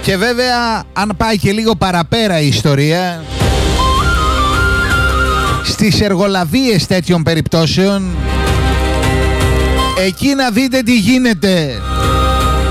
Και βέβαια, αν πάει και λίγο παραπέρα η ιστορία, στις εργολαβίες τέτοιων περιπτώσεων, εκεί να δείτε τι γίνεται.